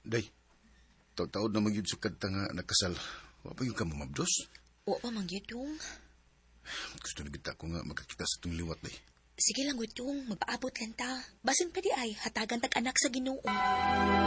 Day, taod-taod na magyud sukad ta nga nakasal. Wa pa yung ka mamabdos? O pa mangyudong. Gusto na kita ko nga magkakita sa itong liwat, day. Sige lang, Gutong. Magpaabot lang ta. Basin pa di ay, hatagan tag anak sa Ginoo.